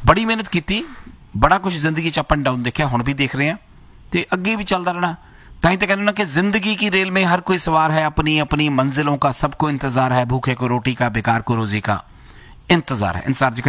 बड़ी मेहनत की, बड़ा कुछ जिंदगी च अप एंड डाउन देखा, हुण भी देख रहे हैं तो अगे भी चलता रहना। ताई तो कहते ना कि जिंदगी की रेल में हर कोई सवार है, अपनी अपनी मंजिलों का सबको इंतजार है, भूखे को रोटी का, बेकार को रोजी का इंतजार है। इंतजार